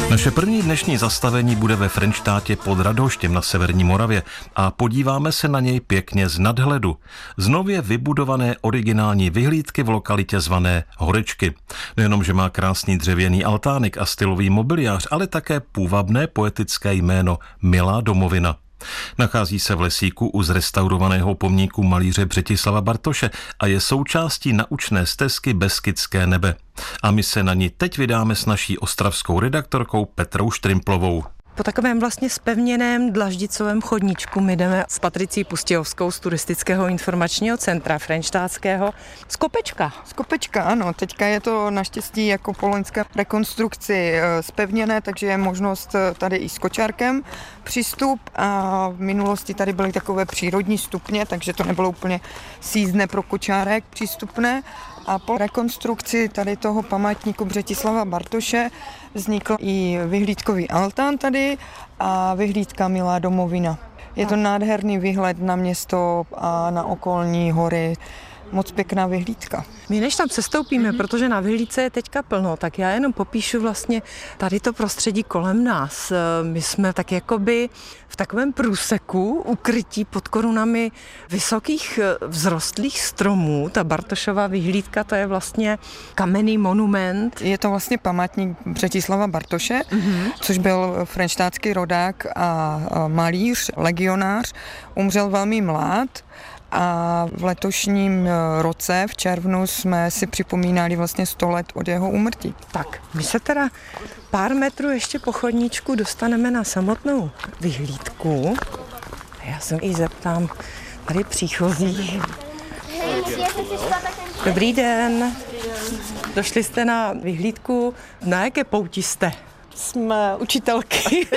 Naše první dnešní zastavení bude ve Frenštátě pod Radhoštěm na severní Moravě a podíváme se na něj pěkně z nadhledu. Z nově vybudované originální vyhlídky v lokalitě zvané Horečky. Nejenom, že má krásný dřevěný altánik a stylový mobiliář, ale také půvabné poetické jméno Milá domovina. Nachází se v lesíku u zrestaurovaného pomníku malíře Břetislava Bartoše a je součástí naučné stezky Beskydské nebe. A my se na ní teď vydáme s naší ostravskou redaktorkou Petrou Štrimplovou. Po takovém vlastně zpevněném dlaždicovém chodníčku my jdeme s Patricí Pustějovskou z Turistického informačního centra frenštátského z Kopečka. Z Kopečka, ano. Teďka je to naštěstí jako po loňské rekonstrukci zpevněné, takže je možnost tady i s kočárkem přístup a v minulosti tady byly takové přírodní stupně, takže to nebylo úplně sízdné pro kočárek přístupné. A po rekonstrukci tady toho památníku Břetislava Bartoše vznikl i vyhlídkový altán tady a vyhlídka Milá domovina. Je to nádherný výhled na město a na okolní hory. Moc pěkná vyhlídka. My než tam sestoupíme, protože na vyhlídce je teďka plno, tak já jenom popíšu vlastně tady to prostředí kolem nás. My jsme tak jakoby v takovém průseku ukrytí pod korunami vysokých vzrostlých stromů. Ta Bartošova vyhlídka, to je vlastně kamenný monument. Je to vlastně památník Břetislava Bartoše, což byl frenštátský rodák a malíř, legionář. Umřel velmi mlád. A v letošním roce, v červnu, jsme si připomínali vlastně 100 let od jeho úmrtí. Tak, my se teda pár metrů ještě po chodníčku dostaneme na samotnou vyhlídku. Já se jí zeptám tady příchozích. Dobrý den. Došli jste na vyhlídku. Na jaké pouti jste? Jsme učitelky,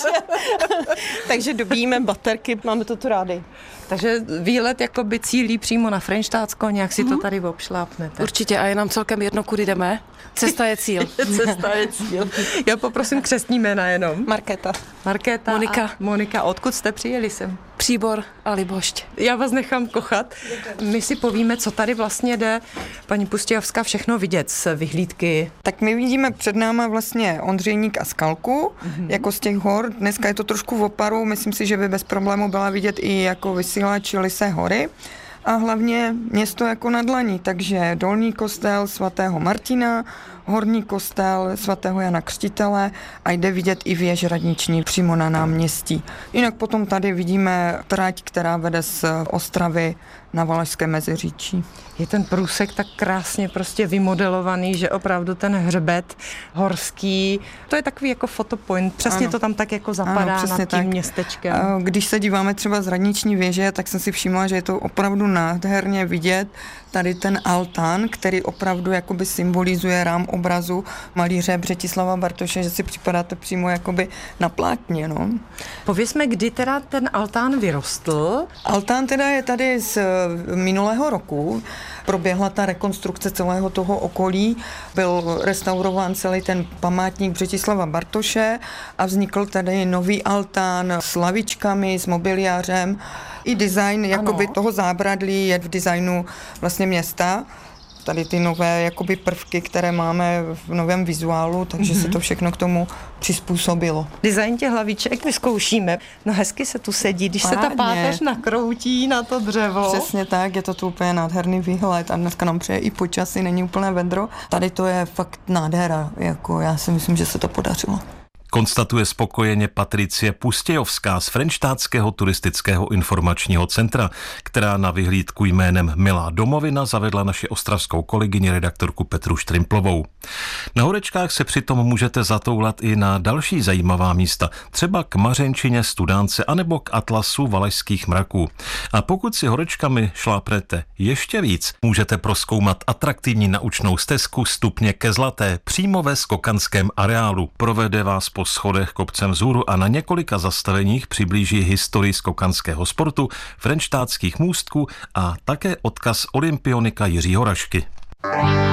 takže dobíjíme baterky, máme to tu rádi. Takže výlet jakoby cílí přímo na Frenštátsko, nějak si to tady obšlápnete. Určitě a je nám celkem jedno, kudy jdeme. Cesta je cíl. Cesta je cíl. Já poprosím křestní jména jenom. Markéta. Monika. Monika, odkud jste přijeli sem? Příbor a Libošť. Já vás nechám kochat. My si povíme, co tady vlastně jde paní Pustějovská všechno vidět z vyhlídky. Tak my vidíme před náma vlastně Ondřejník a Skalku, jako z těch hor. Dneska je to trošku v oparu, myslím si, že by bez problému byla vidět i jako vysílač Lysé hory. A hlavně město jako na dlani, takže dolní kostel svatého Martina, horní kostel svatého Jana Křtitele a jde vidět i věž radniční přímo na náměstí. Jinak potom tady vidíme trať, která vede z Ostravy na Valašské Meziříčí. Je ten průsek tak krásně prostě vymodelovaný, že opravdu ten hřbet horský, to je takový jako fotopoint, přesně ano. To tam tak jako zapadá nad tím tak. Městečkem. Když se díváme třeba z radniční věže, tak jsem si všimla, že je to opravdu nádherně vidět tady ten altán, který opravdu jakoby symbolizuje rám obrazu malíře Břetislava Bartoše, že si připadáte přímo jakoby na plátně. No. Povězme, kdy teda ten altán vyrostl? Altán teda je tady z minulého roku. Proběhla ta rekonstrukce celého toho okolí, byl restaurován celý ten památník Břetislava Bartoše a vznikl tady nový altán s lavičkami, s mobiliářem. I design jakoby toho zábradlí je v designu vlastně města. Tady ty nové jakoby prvky, které máme v novém vizuálu, takže se to všechno k tomu přizpůsobilo. Design těch hlaviček vyzkoušíme. No hezky se tu sedí, když se ta páteř nakroutí na to dřevo. Přesně tak, je to tu úplně nádherný výhled a dneska nám přeje i počasí, není úplné vedro. Tady to je fakt nádhera, jako já si myslím, že se to podařilo. Konstatuje spokojeně Patricie Pustějovská z Frenštátského turistického informačního centra, která na vyhlídku jménem Milá domovina zavedla naši ostravskou kolegyni redaktorku Petru Štrimplovou. Na Horečkách se přitom můžete zatoulat i na další zajímavá místa, třeba k Mařenčině, Studánce anebo k atlasu Valašských mraků. A pokud si Horečkami šlápnete ještě víc, můžete prozkoumat atraktivní naučnou stezku Stupně ke Zlaté přímo ve skokanském areálu. Provede vás po schodech kopcem vzhůru a na několika zastaveních přiblíží historii skokanského sportu, frenštátských můstků a také odkaz olympionika Jiřího Rašky.